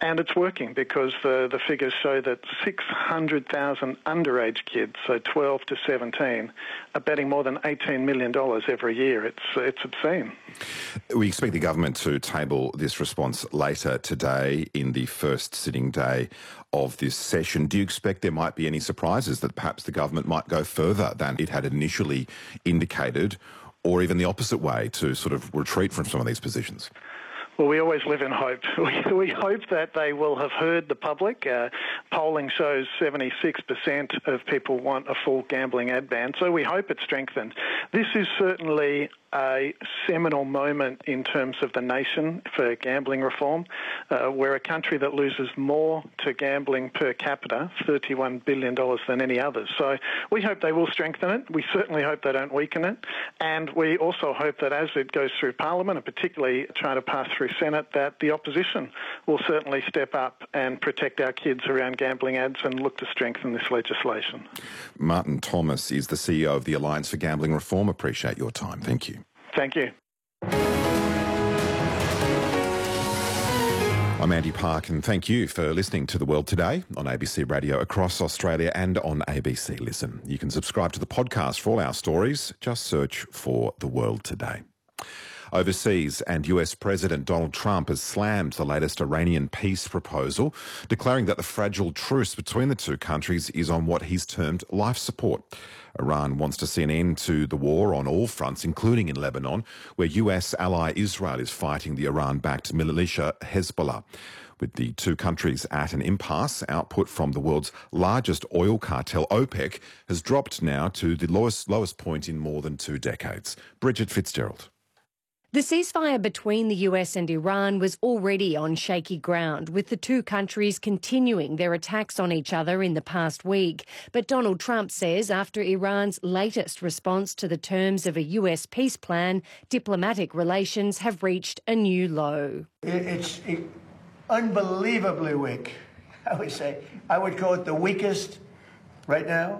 And it's working because the figures show that 600,000 underage kids, so 12 to 17, are betting more than $18 million every year. It's obscene. We expect the government to table this response later today in the first sitting day of this session. Do you expect there might be any surprises that perhaps the government might go further than it had initially indicated, or even the opposite way to sort of retreat from some of these positions? Well, we always live in hope. We hope that they will have heard the public. Polling shows 76% of people want a full gambling ad ban, so we hope it's strengthened. This is certainly a seminal moment in terms of the nation for gambling reform. We're a country that loses more to gambling per capita, $31 billion, than any others. So we hope they will strengthen it. We certainly hope they don't weaken it. And we also hope that as it goes through Parliament, and particularly trying to pass through Senate, that the opposition will certainly step up and protect our kids around gambling ads and look to strengthen this legislation. Martin Thomas is the CEO of the Alliance for Gambling Reform. Appreciate your time. Thank you. Thank you. I'm Andy Park, and thank you for listening to The World Today on ABC Radio across Australia and on ABC Listen. You can subscribe to the podcast for all our stories. Just search for The World Today. Overseas, and US President Donald Trump has slammed the latest Iranian peace proposal, declaring that the fragile truce between the two countries is on what he's termed life support. Iran wants to see an end to the war on all fronts, including in Lebanon, where US ally Israel is fighting the Iran-backed militia Hezbollah. With the two countries at an impasse, output from the world's largest oil cartel, OPEC, has dropped now to the lowest point in more than 2 decades. Bridget Fitzgerald. The ceasefire between the US and Iran was already on shaky ground, with the two countries continuing their attacks on each other in the past week. But Donald Trump says after Iran's latest response to the terms of a US peace plan, diplomatic relations have reached a new low. It's unbelievably weak, I would say. I would call it the weakest right now.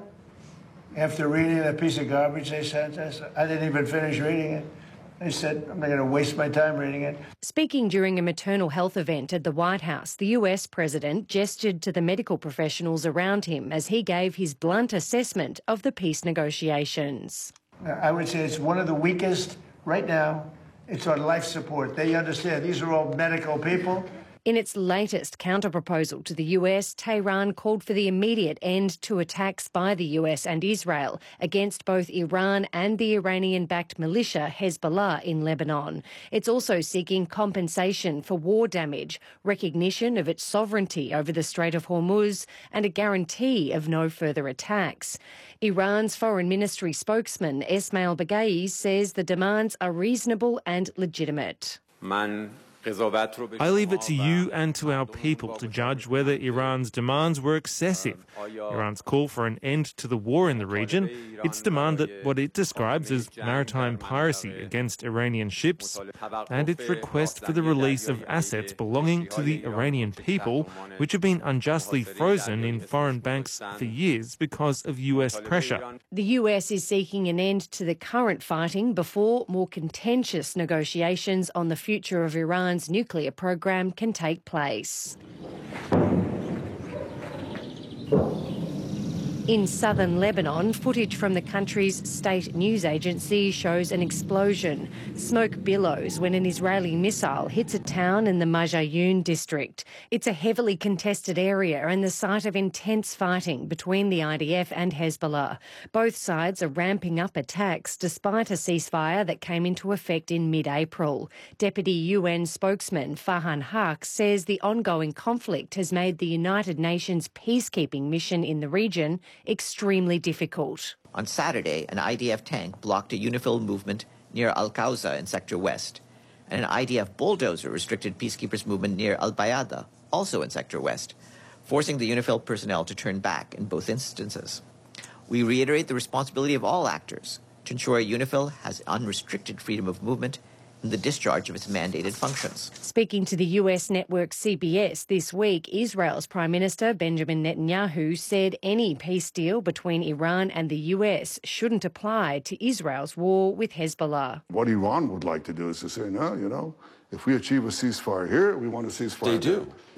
After reading that piece of garbage they sent us, I didn't even finish reading it. They said, I'm not going to waste my time reading it. Speaking during a maternal health event at the White House, the US president gestured to the medical professionals around him as he gave his blunt assessment of the peace negotiations. I would say it's one of the weakest right now. It's on life support. They understand these are all medical people. In its latest counterproposal to the US, Tehran called for the immediate end to attacks by the US and Israel against both Iran and the Iranian-backed militia Hezbollah in Lebanon. It's also seeking compensation for war damage, recognition of its sovereignty over the Strait of Hormuz, and a guarantee of no further attacks. Iran's foreign ministry spokesman Esmail Baghaei says the demands are reasonable and legitimate. I leave it to you and to our people to judge whether Iran's demands were excessive. Iran's call for an end to the war in the region, its demand that what it describes as maritime piracy against Iranian ships, and its request for the release of assets belonging to the Iranian people, which have been unjustly frozen in foreign banks for years because of US pressure. The US is seeking an end to the current fighting before more contentious negotiations on the future of Iran's nuclear program can take place. In southern Lebanon, footage from the country's state news agency shows an explosion. Smoke billows when an Israeli missile hits a town in the Majayoun district. It's a heavily contested area and the site of intense fighting between the IDF and Hezbollah. Both sides are ramping up attacks despite a ceasefire that came into effect in mid-April. Deputy UN spokesman Farhan Haq says the ongoing conflict has made the United Nations peacekeeping mission in the region extremely difficult. On Saturday, an IDF tank blocked a UNIFIL movement near Al-Qawza in Sector West, and an IDF bulldozer restricted peacekeepers' movement near Al-Bayada, also in Sector West, forcing the UNIFIL personnel to turn back in both instances. We reiterate the responsibility of all actors to ensure UNIFIL has unrestricted freedom of movement in the discharge of its mandated functions. Speaking to the US network CBS this week, Israel's Prime Minister Benjamin Netanyahu said any peace deal between Iran and the US shouldn't apply to Israel's war with Hezbollah. What Iran would like to do is to say, no, if we achieve a ceasefire here, we want a ceasefire there. They do.